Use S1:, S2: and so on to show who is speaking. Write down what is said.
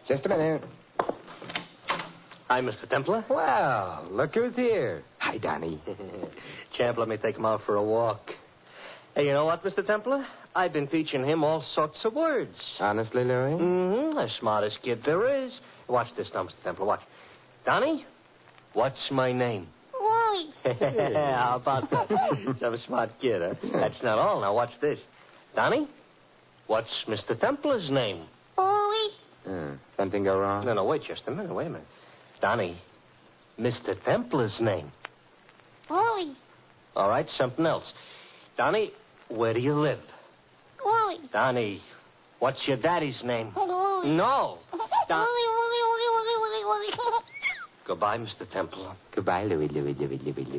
S1: Just a minute.
S2: Hi, Mr. Templar.
S1: Well, look who's here. Hi, Donnie.
S2: Champ, let me take him out for a walk. Hey, you know what, Mr. Templar? I've been teaching him all sorts of words.
S1: Honestly, Louis?
S2: Mm-hmm. The smartest kid there is. Watch this now, Mr. Templar. Watch. Donnie, what's my name?
S3: Wally.
S2: How about that? Some smart kid, huh? That's not all. Now, watch this. Donnie, what's Mr. Templar's name?
S3: Wally.
S1: Something go wrong?
S2: No, wait just a minute. Wait a minute. Donnie, Mr. Templar's name.
S3: Wally.
S2: All right, something else. Donnie, where do you live?
S3: Wally.
S2: Donnie, what's your daddy's name?
S3: Wally.
S2: No. Don-
S3: Wally.
S2: Goodbye, Mr. Templar.
S1: Goodbye, Louis.